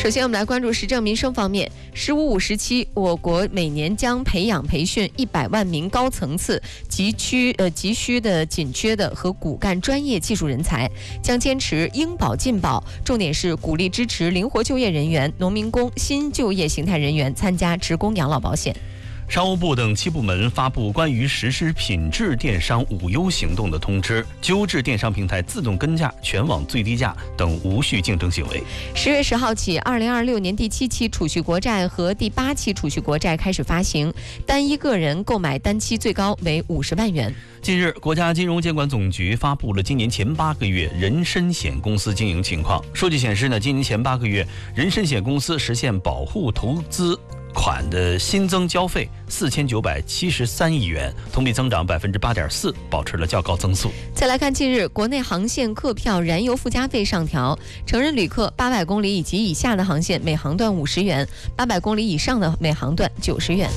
首先，我们来关注时政民生方面。“十五五”时期，我国每年将培养培训100万名高层次、急需的、紧缺的和骨干专业技术人才，将坚持应保尽保，重点是鼓励支持灵活就业人员、农民工、新就业形态人员参加职工养老保险。 商务部等7部门发布关于实施品质电商5优行动的通知，纠治电商平台自动跟价、全网最低价等无序竞争行为。 10月10号起，2026年第7期储蓄国债和第8期储蓄国债开始发行，单一个人购买单期最高为50万元。 近日，国家金融监管总局发布了今年前8个月人身险公司经营情况。数据显示呢，今年前8个月，人身险公司实现保护投资款的新增交费4973亿元，同比增长8.4%，保持了较高增速。 再来看近日国内航线客票燃油附加费上调，成人旅客800公里以及以下的航线每航段50元，800公里以上的每航段90元。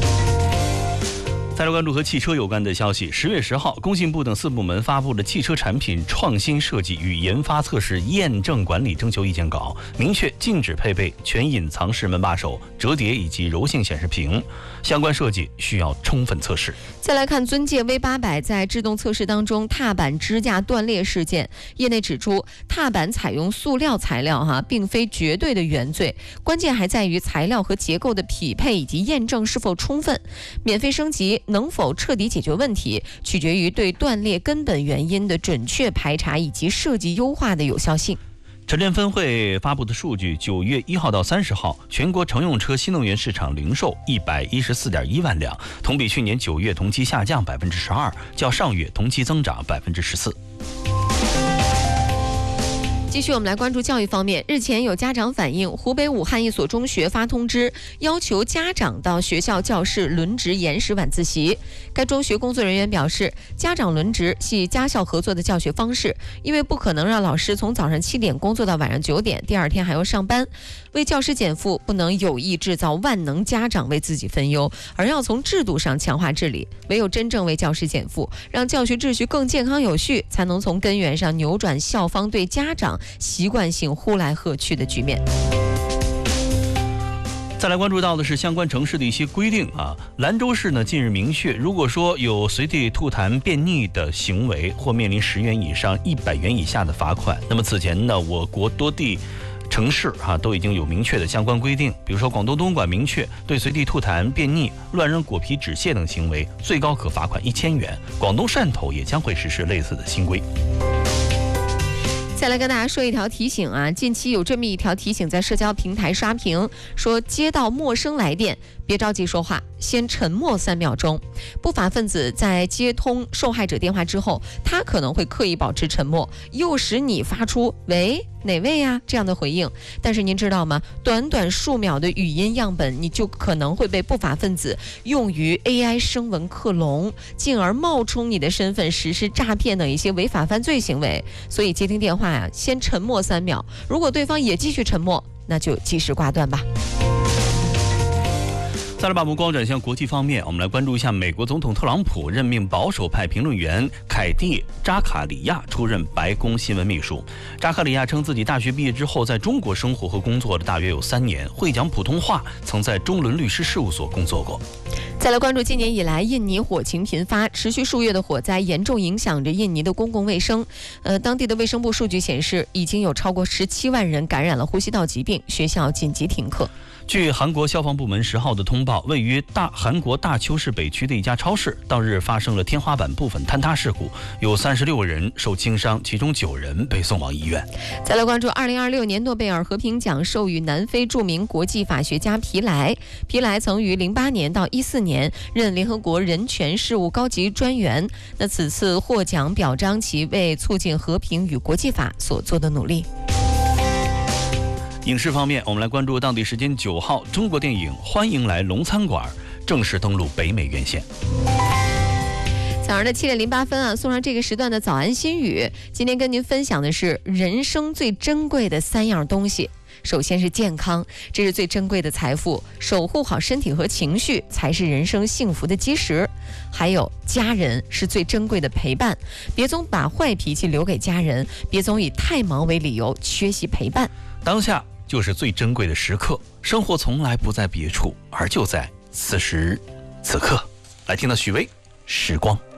再来关注和汽车有关的消息。10月10号，工信部等4部门发布了汽车产品创新设计与研发测试验证管理征求意见稿，明确禁止配备全隐藏式门把手、折叠以及柔性显示屏，相关设计需要充分测试。 再来看尊界 V800在制动测试当中踏板支架断裂事件，业内指出，踏板采用塑料材料并非绝对的原罪，关键还在于材料和结构的匹配以及验证是否充分。免费升级能否彻底解决问题，取决于对断裂根本原因的准确排查以及设计优化的有效性。 陈联分会发布的数据，9月1号到30号，全国乘用车新能源市场零售114.1万辆，同比去年9月同期下降12%，较上月同期增长14%。 继续，我们来关注教育方面。日前有家长反映，湖北武汉一所中学发通知，要求家长到学校教室轮值延时晚自习。该中学工作人员表示，家长轮值系家校合作的教学方式，因为不可能让老师从早上7点工作到晚上9点，第二天还要上班。为教师减负，不能有意制造万能家长为自己分忧，而要从制度上强化治理。唯有真正为教师减负，让教学秩序更健康有序，才能从根源上扭转校方对家长习惯性呼来喝去的局面。 再来关注到的是相关城市的一些规定啊。兰州市呢近日明确，如果说有随地吐痰便溺的行为，或面临10元以上100元以下的罚款。那么此前呢，我国多地城市都已经有明确的相关规定，比如说广东东莞明确，对随地吐痰、便溺、乱扔果皮、纸屑等行为，最高可罚款1000元。广东汕头也将会实施类似的新规。 再来跟大家说一条提醒啊，近期有这么一条提醒在社交平台刷屏，说接到陌生来电，别着急说话，先沉默3秒钟。不法分子在接通受害者电话之后，他可能会刻意保持沉默，诱使你发出“喂，哪位呀”这样的回应。但是您知道吗？短短数秒的语音样本，你就可能会被不法分子用于 AI 声纹克隆，进而冒充你的身份实施诈骗等一些违法犯罪行为。所以接听电话先沉默3秒，如果对方也继续沉默，那就及时挂断吧。 再来把目光转向国际方面，我们来关注一下美国总统特朗普任命保守派评论员凯蒂·扎卡里亚出任白宫新闻秘书。扎卡里亚称自己大学毕业之后在中国生活和工作了大约有3年，会讲普通话，曾在中伦律师事务所工作过。 再来关注今年以来印尼火情频发，持续数月的火灾严重影响着印尼的公共卫生。当地的卫生部数据显示，已经有超过17万人感染了呼吸道疾病，学校紧急停课。 据韩国消防部门10号的通报，位于韩国大邱市北区的一家超市，当日发生了天花板部分坍塌事故，有36人受轻伤，其中9人被送往医院。 再来关注2026年诺贝尔和平奖授予南非著名国际法学家皮莱。皮莱曾于08年到14年任联合国人权事务高级专员。那此次获奖表彰其为促进和平与国际法所做的努力。 影视方面，我们来关注当地时间9号，中国电影《欢迎来龙餐馆》正式登陆北美院线。 早上的7点08分送上这个时段的早安心语。今天跟您分享的是人生最珍贵的3样东西。首先是健康，这是最珍贵的财富，守护好身体和情绪才是人生幸福的基石。还有家人是最珍贵的陪伴，别总把坏脾气留给家人，别总以太忙为理由缺席陪伴。 当下就是最珍贵的时刻。生活从来不在别处，而就在此时此刻。来听到许巍《时光》。